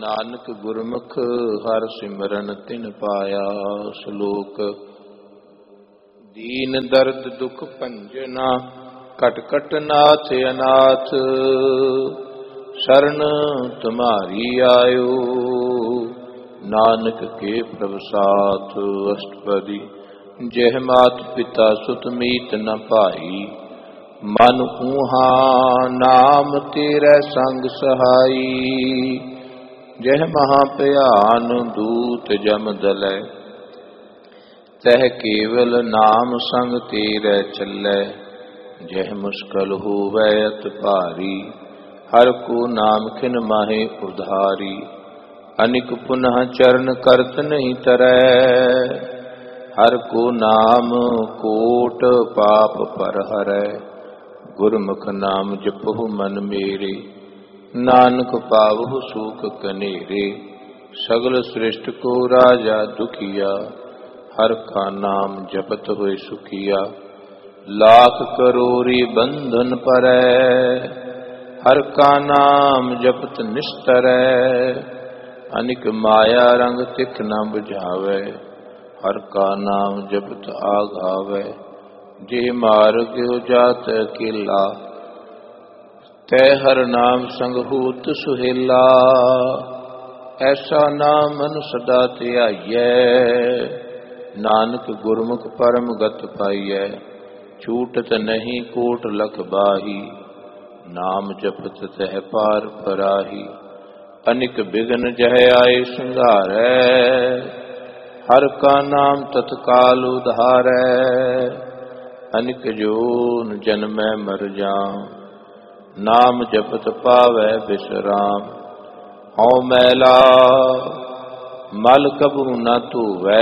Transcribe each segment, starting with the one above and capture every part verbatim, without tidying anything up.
ਨਾਨਕ ਗੁਰਮੁਖ ਹਰਿ ਸਿਮਰਨ ਤਿਨ ਪਾਇਆ। ਸ਼ਲੋਕ। ਦੀਨ ਦਰਦ ਦੁਖ ਭੰਜਨਾ ਕਟ ਕਟ ਨਾਥ ਅਨਾਥ। ਸ਼ਰਨ ਤੁਮਾਰੀ ਆਇਓ ਨਾਨਕ ਕੇ ਪ੍ਰਭ ਸਾਥ। ਅਸ਼ਟਪਦੀ। ਜਹ ਮਾਤ ਪਿਤਾ ਸੁਤ ਮੀਤ ਨ ਭਾਈ। ਮਨ ਊਹਾ ਨਾਮ ਤੇਰੇ ਸੰਗ ਸਹਾਈ। ਜਹ ਮਹਾ ਭਿਆਨ ਦੂਤ ਜਮ ਦਲੈ। ਤਹ ਕੇਵਲ ਨਾਮ ਸੰਗ ਤੇਰੇ ਚੱਲੈ। ਜਹ ਮੁਸ਼ਕਲ ਹੋਵੈ ਅਤ ਭਾਰੀ। ਹਰ ਕੋ ਨਾਮ ਖਿਨ ਮਾਹੇ ਉਧਾਰੀ। ਅਨਿਕ ਪੁਨః ਚਰਨ ਕਰਤ ਨਹੀਂ ਤਰੈ। ਹਰ ਕੋ ਨਾਮ ਕੋਟ ਪਾਪ ਪਰ ਹਰੈ। ਗੁਰਮੁਖ ਨਾਮ ਜਪਹੁ ਮਨ ਮੇਰੇ। ਨਾਨਕ ਪਾਵਹੁ ਸੂਖ ਕਨੇਰੇ। ਸਗਲ ਸ੍ਰਿਸ਼ਟ ਕੋ ਰਾਜਾ ਦੁਖੀਆ। ਹਰ ਕਾ ਨਾਮ ਜਪਤ ਹੋਇ ਸੁਖੀਆ। ਲਾਖ ਕਰੋੜੀ ਬੰਧਨ ਪਰੈ। ਹਰ ਕਾ ਨਾਮ ਜਪਤ ਨਿਸਤਰੈ। ਅਨਿਕ ਮਾਇਆ ਰੰਗ ਤਿਖ ਨ ਬੁਝਾਵੈ। ਹਰ ਕਾ ਨਾਮ ਜਪਤ ਆਗਾਵੈ। ਜੇ ਮਾਰਗਿਓ ਜਾਤ ਅਕੇਲਾ। ਤੈ ਹਰ ਨਾਮ ਸੰਗ ਹੂਤ ਸੁਹੇਲਾ। ਐਸਾ ਨਾਮ ਮਨ ਸਦਾ ਧਿਆਈਐ। ਨਾਨਕ ਗੁਰਮੁਖ ਪਰਮ ਗਤ ਪਾਈਐ। ਛੂਟਤ ਨਹੀਂ ਕੋਟ ਲਖ ਬਾਹੀ। ਨਾਮ ਜਪਤ ਤਹਿ ਪਾਰ ਪਰਾਹੀ। ਅਨਿਕ ਬਿਘਨ ਜਹ ਆਏ ਸੰਘਾਰੈ। ਹਰ ਕਾ ਨਾਮ ਤਤਕਾਲ ਉਧਾਰੈ। ਅਨਿਕ ਜੋਨ ਜਨਮੈ ਮਰ ਜਾਮ। ਨਾਮ ਜਪਤ ਪਾਵੈ ਬਿਸਰਾਮ। ਹਉ ਮੈਲਾ ਮਲ ਕਬਹੁ ਨ ਧੋਵੈ।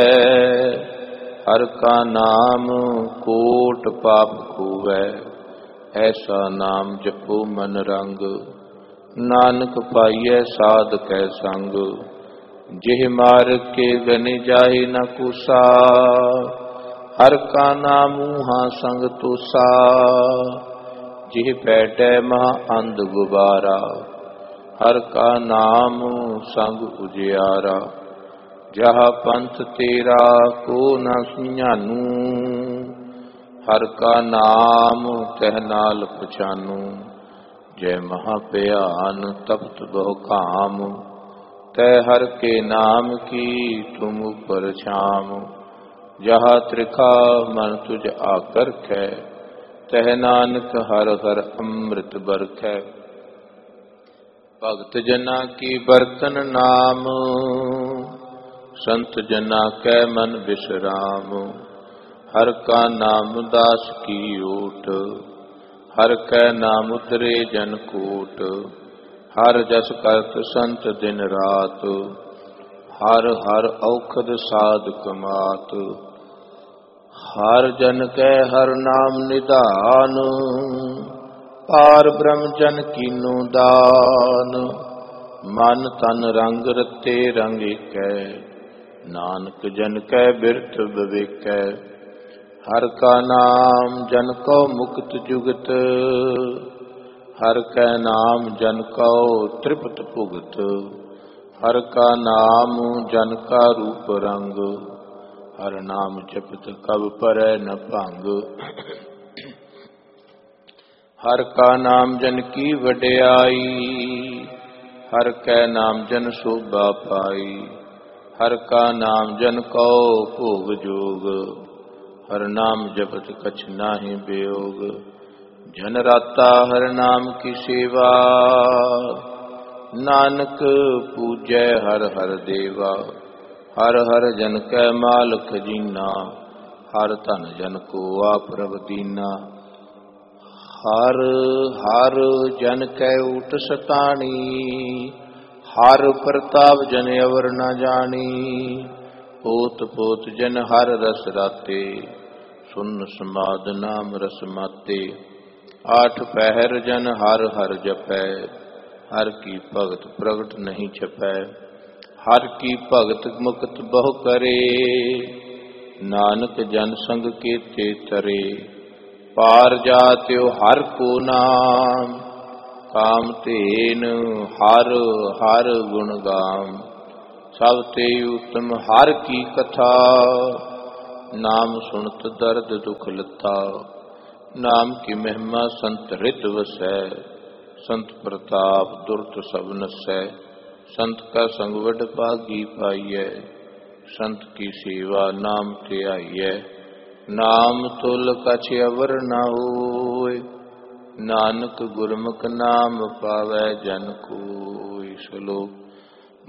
ਹਰ ਕਾ ਨਾਮ ਕੋਟ ਪਾਪ ਖੋਵੈ। ਐਸਾ ਨਾਮ ਜਪੋ ਮਨ ਰੰਗ। ਨਾਨਕ ਪਾਈਐ ਸਾਧ ਕੈ ਸੰਗ। ਜਿਹ ਮਾਰ ਕੇ ਗਨਿ ਜਾਹਿ ਨ ਕੂਸਾ। ਹਰ ਕਾ ਨਾਮ ਊਹਾ ਸੰਗ ਤੋਸਾ। ਜਿਹ ਪੈਟੈ ਮਹਾ ਅੰਧ ਗੁਬਾਰਾ। ਹਰ ਕਾ ਨਾਮ ਸੰਗ ਉਜਿਆਰਾ। ਜਹ ਪੰਥ ਤੇਰਾ ਕੋ ਨ ਸੁਝਾਨੂ। ਹਰ ਕਾ ਨਾਮ ਤਹ ਨਾਲ ਪਛਾਨੂ। ਜੈ ਮਹਾ ਭਿਆਨ ਤਪਤ ਬਹੁ ਕਾਮ। ਤੈ ਹਰ ਕੇ ਨਾਮ ਕੀ ਤੁਮ ਉਪਰ ਛਾਮ। ਜਹਾ ਤ੍ਰਿਖਾ ਮਨ ਤੁਝ ਆਕਰਖੈ। ਤਹ ਨਾਨਕ ਹਰ ਹਰ ਅੰਮ੍ਰਿਤ ਬਰਖੈ। ਭਗਤ ਜਨਾ ਕੀ ਬਰਤਨ ਨਾਮ। ਸੰਤ ਜਨਾ ਕੈ ਮਨ ਬਿਸਰਾਮ। ਹਰ ਕਾ ਨਾਮ ਦਾਸ ਕੀ ਓਟ। ਹਰ ਕੈ ਨਾਮ ਉਤਰੇ ਜਨ ਕੋਟ। ਹਰ ਜਸ ਕਰਤ ਸੰਤ ਦਿਨ ਰਾਤ। ਹਰ ਹਰ ਔਖਦ ਸਾਧ ਕਮਾਤ। ਹਰ ਜਨ ਕੈ ਹਰ ਨਾਮ ਨਿਧਾਨ। ਪਾਰ ਬ੍ਰਹਮ ਜਨ ਕੀਨੋ ਦਾਨ। ਮਨ ਤਨ ਰੰਗ ਰਤੇ ਰੰਗ ਏਕੈ। ਨਾਨਕ ਜਨ ਕੈ ਬਿਰਥ ਵਿਵੇਕੈ। ਹਰ ਕਾ ਨਾਮ ਜਨ ਕਉ ਮੁਕਤ ਜੁਗਤ। ਹਰ ਕੈ ਨਾਮ ਜਨ ਕਉ ਤ੍ਰਿਪਤ ਭੁਗਤ। ਹਰ ਕਾ ਨਾਮ ਜਨ ਕਾ ਰੂਪ ਰੰਗ। ਹਰ ਨਾਮ ਜਪਤ ਕਬ ਪਰੈ ਨ ਭੰਗ। ਹਰ ਕਾ ਨਾਮ ਜਨ ਕੀ ਵਡਿਆਈ। ਹਰ ਕੈ ਨਾਮ ਜਨ ਸੋਭਾ ਪਾਈ। ਹਰ ਕਾ ਨਾਮ ਜਨ ਕਉ ਭੋਗ ਜੋਗ। ਹਰ ਨਾਮ ਜਪਤ ਕਛ ਨਾਹਿ ਬਿਯੋਗ। ਜਨ ਰਾਤਾ ਹਰ ਨਾਮ ਕੀ ਸੇਵਾ। ਨਾਨਕ ਪੂਜੈ ਹਰ ਹਰ ਦੇਵਾ। ਹਰ ਹਰ ਜਨ ਕੈ ਮਾਲ ਖਜੀਨਾ। ਹਰ ਧਨ ਜਨ ਕੋ ਆਪ ਰਬ ਦੀਨਾ। ਹਰ ਹਰ ਜਨ ਕੈ ਊਟ ਸਤਾਣੀ। ਹਰ ਪ੍ਰਤਾਪ ਜਨ ਅਵਰ ਨ ਜਾਣੀ। ਹੋਤ ਪੋਤ ਜਨ ਹਰ ਰਸ ਰਾਤੇ। ਸੁਨ ਸਮਾਦ ਨਾਮ ਰਸ ਮਾਤੇ। ਆਠ ਪਹਿਰ ਜਨ ਹਰ ਹਰ ਜਪੈ। ਹਰ ਕੀ ਭਗਤ ਪ੍ਰਗਟ ਨਹੀਂ ਛਪੈ। ਹਰ ਕੀ ਭਗਤ ਮੁਕਤ ਬਹੁ ਕਰੇ। ਨਾਨਕ ਜਨ ਸੰਗ ਕੀਤੇ ਤਰੇ। ਪਾਰ ਜਾਤਿਓ ਹਰ ਕੋ ਨਾਮ। ਕਾਮ ਧੇਨ ਹਰ ਹਰ ਗੁਣ ਗਾਮ। ਸਭ ਤੇ ਉਤਮ ਹਰ ਕੀ ਕਥਾ, ਨਾਮ ਸੁਣਤ ਦਰਦ ਦੁਖ ਲੱਥਾ। ਨਾਮ ਕੀ ਮਹਿਮਾ ਸੰਤ ਹਿਰਦ ਵਸੈ, ਸੰਤ ਪ੍ਰਤਾਪ ਦੁਰਤ ਸਭ ਨਸੈ। ਸੰਤ ਕਾ ਸੰਗ ਵਡ ਭਾਗੀ ਪਾਈਐ, ਸੰਤ ਕੀ ਸੇਵਾ ਨਾਮ ਧਿਆਈਐ। ਨਾਮ ਤੁਲ ਕਛ ਅਵਰ ਨਾ ਹੋਇ, ਨਾਨਕ ਗੁਰਮੁਖ ਨਾਮ ਪਾਵੈ ਜਨ ਕੋਇ। ਸ਼ਲੋਕ।